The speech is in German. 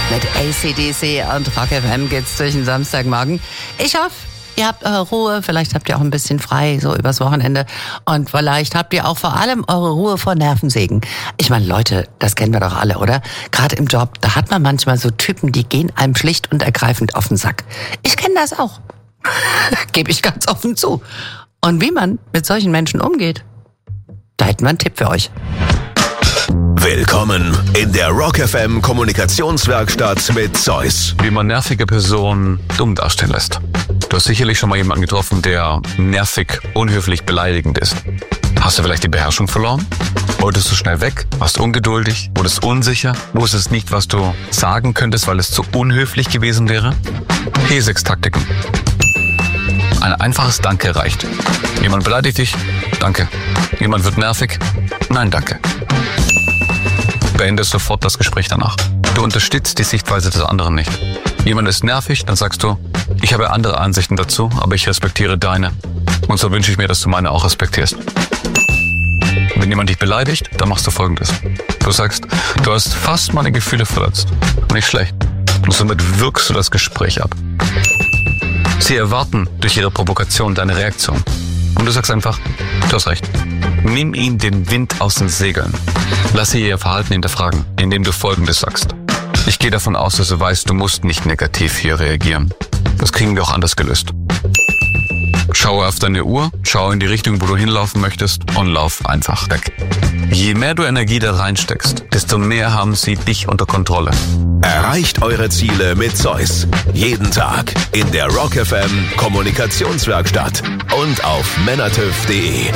Mit AC/DC und Rock FM geht's durch den Samstagmorgen. Ich hoffe, ihr habt eure Ruhe, vielleicht habt ihr auch ein bisschen frei, so übers Wochenende. Und vielleicht habt ihr auch vor allem eure Ruhe vor Nervensägen. Ich meine, Leute, das kennen wir doch alle, oder? Gerade im Job, da hat man manchmal so Typen, die gehen einem schlicht und ergreifend auf den Sack. Ich kenne das auch. Gebe ich ganz offen zu. Und wie man mit solchen Menschen umgeht, da hätten wir einen Tipp für euch. Willkommen in der Rock FM Kommunikationswerkstatt mit Zeus. Wie man nervige Personen dumm dastehen lässt. Du hast sicherlich schon mal jemanden getroffen, der nervig, unhöflich, beleidigend ist. Hast du vielleicht die Beherrschung verloren? Wolltest du schnell weg? Warst ungeduldig? Wurdest unsicher? Wusstest nicht, was du sagen könntest, weil es zu unhöflich gewesen wäre? Hier 6 Taktiken. Ein einfaches Danke reicht. Jemand beleidigt dich? Danke. Jemand wird nervig? Nein, danke. Beendest sofort das Gespräch danach. Du unterstützt die Sichtweise des anderen nicht. Jemand ist nervig, dann sagst du, ich habe andere Ansichten dazu, aber ich respektiere deine. Und so wünsche ich mir, dass du meine auch respektierst. Wenn jemand dich beleidigt, dann machst du Folgendes. Du sagst, du hast fast meine Gefühle verletzt. Nicht schlecht. Und somit wirkst du das Gespräch ab. Sie erwarten durch ihre Provokation deine Reaktion. Und du sagst einfach, du hast recht. Nimm ihnen den Wind aus den Segeln. Lass sie ihr Verhalten hinterfragen, indem du Folgendes sagst. Ich gehe davon aus, dass du weißt, du musst nicht negativ hier reagieren. Das kriegen wir auch anders gelöst. Schaue auf deine Uhr, schau in die Richtung, wo du hinlaufen möchtest und lauf einfach weg. Je mehr du Energie da reinsteckst, desto mehr haben sie dich unter Kontrolle. Erreicht eure Ziele mit Zeus. Jeden Tag in der Rock FM Kommunikationswerkstatt und auf männertüv.de.